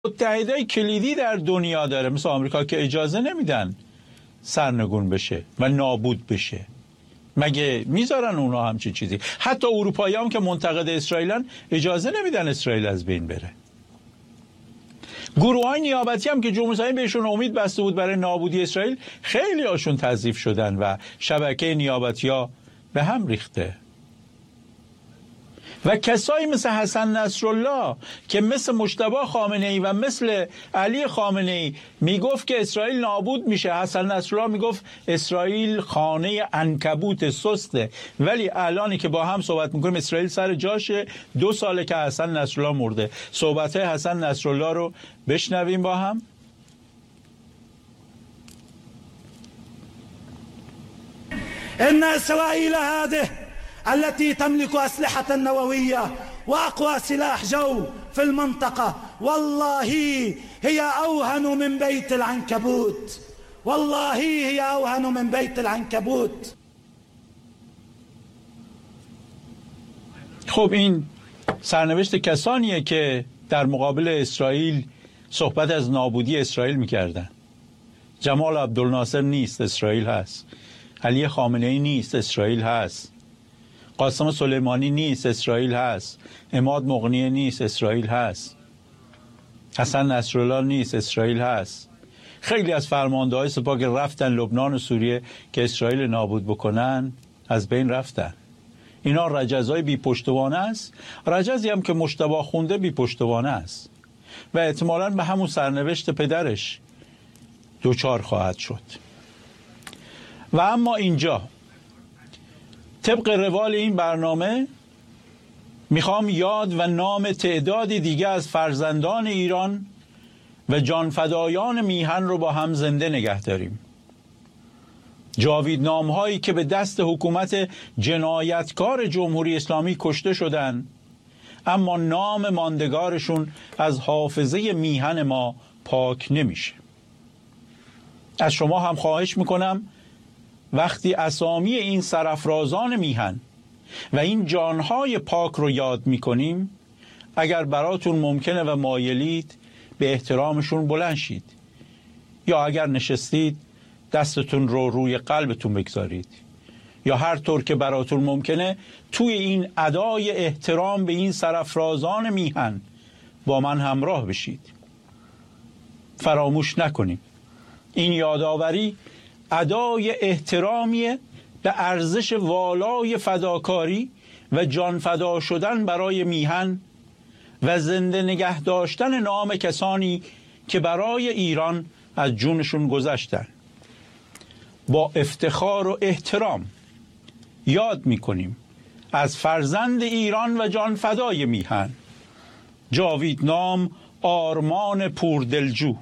متحدای کلیدی در دنیا داره مثل آمریکا که اجازه نمیدن سرنگون بشه و نابود بشه. مگه میذارن اونا همچین چیزی؟ حتی اروپایی هم که منتقد اسرائیلن اجازه نمیدن اسرائیل از بین بره. گروه‌های نیابتی هم که جمهوری اسلامی بهشون امید بسته بود برای نابودی اسرائیل، خیلی هاشون تضعیف شدن و شبکه نیابتی‌ها به هم ریخته. و کسایی مثل حسن نصرالله که مثل مجتبی خامنه‌ای و مثل علی خامنه‌ای میگفت که اسرائیل نابود میشه، حسن نصرالله میگفت اسرائیل خانه عنکبوت سسته، ولی الانی که با هم صحبت میکنیم اسرائیل سر جاشه. 2 ساله که حسن نصرالله مرده. صحبت‌های حسن نصرالله رو بشنویم با هم. ان اسرائیل هذه التي تملك أسلحة نووية وأقوى سلاح جو في المنطقة والله هي أوهن من بيت العنكبوت، والله هي أوهن من بيت العنكبوت. خب این سرنوشت کسانیه که در مقابل اسرائیل صحبت از نابودی اسرائیل میکردن. جمال عبدالناصر نیست، اسرائیل هست. علی خامنه‌ای نیست، اسرائیل هست. قاسم سلیمانی نیست، اسرائیل هست. عماد مغنی نیست، اسرائیل هست. حسن نصرالله نیست، اسرائیل هست. خیلی از فرمانده‌های سپاه که رفتن لبنان و سوریه که اسرائیل نابود بکنن از بین رفتن. اینا رجزای بی پشتوانه است. رجزی هم که مجتبی خونده بی پشتوانه است و احتمالاً به همون سرنوشت پدرش دوچار خواهد شد. و اما اینجا طبق روال این برنامه میخوام یاد و نام تعدادی دیگه از فرزندان ایران و جانفدایان میهن رو با هم زنده نگه داریم. جاویدنام هایی که به دست حکومت جنایتکار جمهوری اسلامی کشته شدن، اما نام ماندگارشون از حافظه میهن ما پاک نمیشه. از شما هم خواهش میکنم وقتی اسامی این سرافرازان میهن و این جانهای پاک رو یاد میکنیم، اگر براتون ممکنه و مایلید به احترامشون بلند شید، یا اگر نشستید دستتون رو روی قلبتون بگذارید، یا هر طور که براتون ممکنه توی این ادای احترام به این سرافرازان میهن با من همراه بشید. فراموش نکنیم این یادآوری ادای احترامی به ارزش والای فداکاری و جان فدا شدن برای میهن و زنده نگه داشتن نام کسانی که برای ایران از جونشون گذشتن. با افتخار و احترام یاد میکنیم از فرزند ایران و جان فدای میهن، جاویدنام آرمان پوردلجو،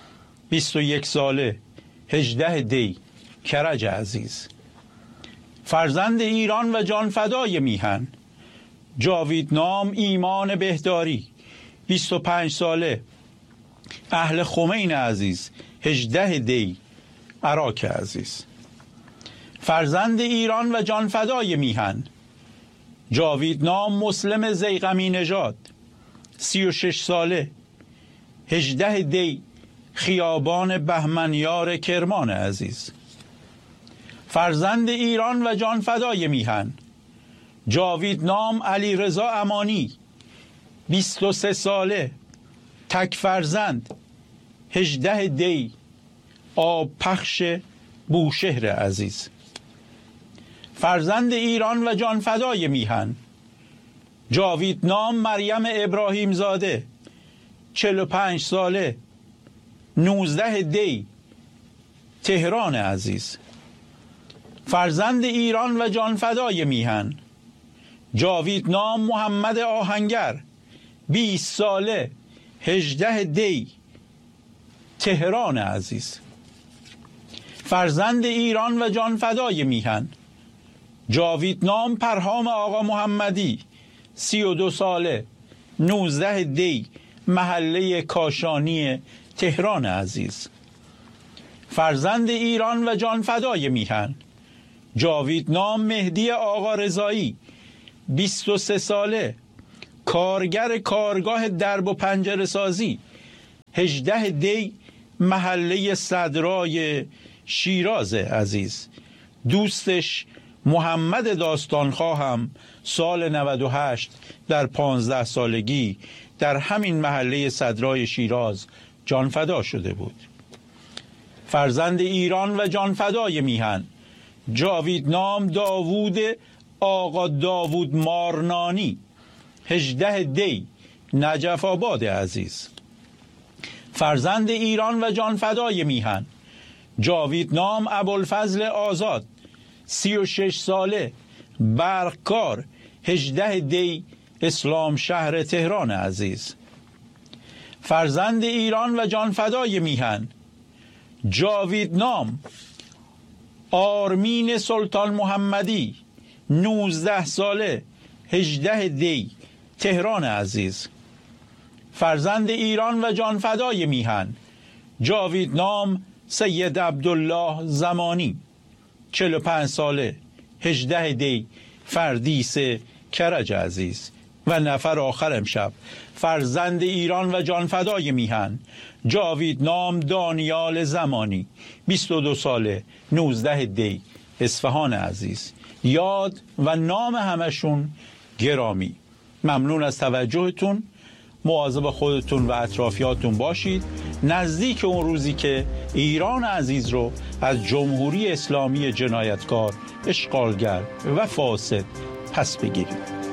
21 ساله، 18 دی، کرج عزیز. فرزند ایران و جانفدای میهن، جاویدنام ایمان بهداری، 25 ساله، اهل خمین عزیز، 18 دی، عراق عزیز. فرزند ایران و جانفدای میهن، جاویدنام مسلم زیغمی نژاد، 36 ساله، 18 دی، خیابان بهمنیار کرمان عزیز. فرزند ایران و جانفدای میهن، جاویدنام علیرضا امانی، 23 ساله، تک فرزند، 18 دی، آب پخش بوشهر عزیز. فرزند ایران و جانفدای میهن، جاویدنام مریم ابراهیم زاده، 45 ساله، 19 دی، تهران عزیز. فرزند ایران و جانفدای میهن، جاویدنام محمد آهنگر، 20 ساله، 18 دی، تهران عزیز. فرزند ایران و جانفدای میهن، جاویدنام پرهام آقا محمدی، 32 ساله، 19 دی، محله کاشانی تهران عزیز. فرزند ایران و جانفدای میهن، جاویدنام مهدی آقا رضایی، 23 ساله، کارگر کارگاه درب و پنجره سازی، 18 دی محله صدرای شیراز عزیز. دوستش محمد داستانخواه هم سال 98 در 15 سالگی در همین محله صدرای شیراز جانفدا شده بود. فرزند ایران و جانفدای میهن جاویدنام داوود آقا داوود مارنانی، 18 دی نجف آباد عزیز. فرزند ایران و جانفدای میهن جاویدنام ابوالفضل آزاد، 36 ساله، برقکار، 18 دی اسلام شهر تهران عزیز. فرزند ایران و جانفدای میهن جاویدنام آرمین سلطان محمدی، 19 ساله، 18 دی تهران عزیز. فرزند ایران و جانفدای میهن جاویدنام سید عبدالله زمانی، 45 ساله، 18 دی فردیس کرج عزیز. و نفر آخر امشب فرزند ایران و جانفدای میهن جاویدنام دانیال زمانی، 22 ساله، 19 دی اصفهان عزیز. یاد و نام همشون گرامی. ممنون از توجهتون. مواظب خودتون و اطرافیاتون باشید. نزدیک اون روزی که ایران عزیز رو از جمهوری اسلامی جنایتکار، اشغالگر و فاسد پس بگیرید.